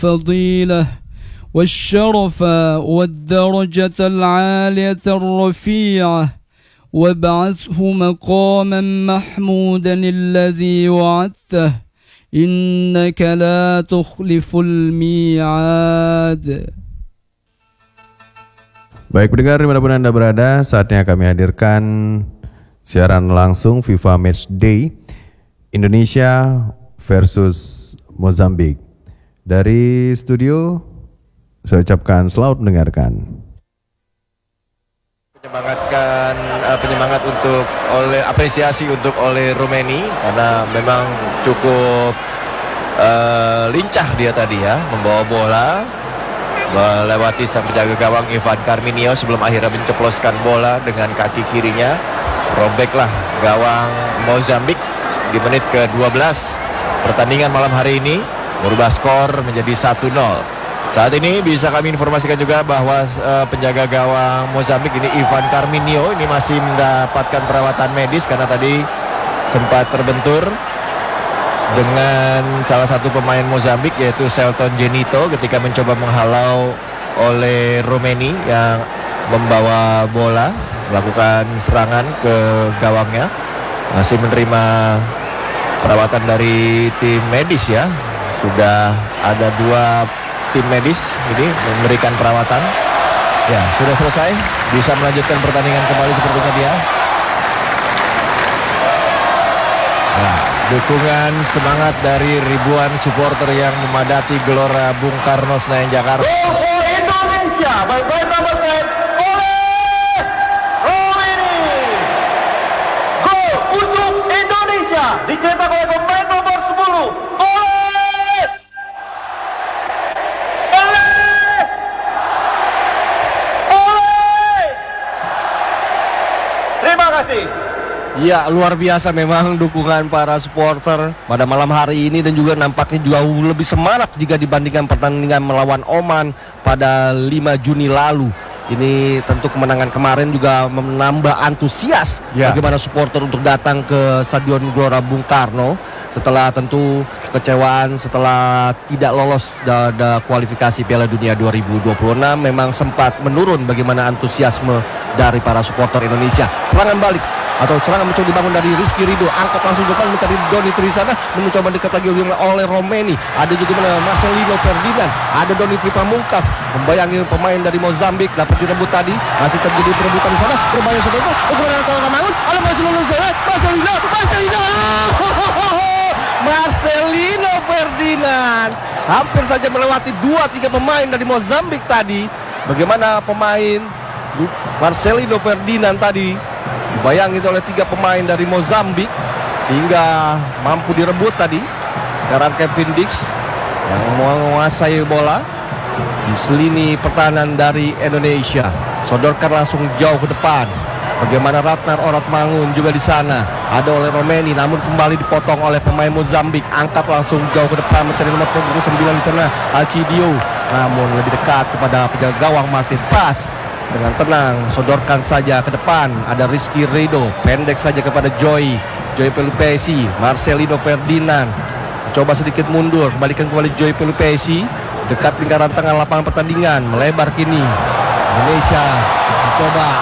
الفضيلة والشرف والدرجة العالية الرفيعة وابعثه مقاما محمودا الذي وعدته إنك لا تخلف الميعاد. Baik pendengar dimanapun Anda berada, saatnya kami hadirkan siaran langsung FIFA Match Day Indonesia versus Mozambik. Dari studio saya ucapkan selamat mendengarkan. Penyemangat untuk apresiasi untuk oleh Romeni karena memang cukup lincah dia tadi ya, membawa bola melewati sang penjaga gawang Ivan Carminio sebelum akhirnya menceploskan bola dengan kaki kirinya. Robeklah gawang Mozambik di menit ke-12 pertandingan malam hari ini, merubah skor menjadi 1-0. Saat ini bisa kami informasikan juga bahwa penjaga gawang Mozambik ini Ivan Carminio ini masih mendapatkan perawatan medis karena tadi sempat terbentur dengan salah satu pemain Mozambik yaitu Selton Genito ketika mencoba menghalau oleh Romeni yang membawa bola melakukan serangan ke gawangnya. Masih menerima perawatan dari tim medis ya. Sudah ada 2 tim medis ini memberikan perawatan. Ya, sudah selesai. Bisa melanjutkan pertandingan kembali sepertinya dia. Nah, dukungan semangat dari ribuan supporter yang memadati Gelora Bung Karno Senayan Jakarta. Gol Indonesia, bermain nomor 10 oleh Romeni. Gol untuk Indonesia dicetak oleh pemain nomor 10 Ya, luar biasa memang dukungan para supporter pada malam hari ini dan juga nampaknya jauh lebih semangat jika dibandingkan pertandingan melawan Oman pada 5 Juni lalu. Ini tentu kemenangan kemarin juga menambah antusias bagaimana supporter untuk datang ke Stadion Gelora Bung Karno setelah tentu kekecewaan setelah tidak lolos pada kualifikasi Piala Dunia 2026. Memang sempat menurun bagaimana antusiasme dari para supporter Indonesia. Serangan balik atau serangan mencoba dibangun dari Rizky Ridho, angkat langsung depan mencari Doni Trisana, mencoba dekat lagi oleh Romeni. Ada juga Marcelino Ferdinand, ada Doni Tripamungkas, membayangi pemain dari Mozambik, dapat direbut tadi, masih terjadi perebutan di sana, berbahaya sebentar, ukuran antara Ramangun, ada Marcelino Ferdinand, hampir saja melewati 2-3 pemain dari Mozambik tadi. Bagaimana pemain Marcelino Ferdinand tadi dibayangi oleh 3 pemain dari Mozambik sehingga mampu direbut tadi. Sekarang Kevin Dix yang menguasai bola di selini pertahanan dari Indonesia, sodorkan langsung jauh ke depan. Bagaimana Ratnar Oratmangun juga di sana, ada oleh Romeni, namun kembali dipotong oleh pemain Mozambik. Angkat langsung jauh ke depan mencari nomor punggung 9 di sana, Alcidio, namun lebih dekat kepada penjaga gawang Martin Pas. Dengan tenang, sodorkan saja ke depan. Ada Rizky Ridho, pendek saja kepada Joy Pelupesi, Marcelino Ferdinand. Coba sedikit mundur, kembalikan kembali Joy Pelupesi. Dekat lingkaran tengah lapangan pertandingan, melebar kini. Indonesia mencoba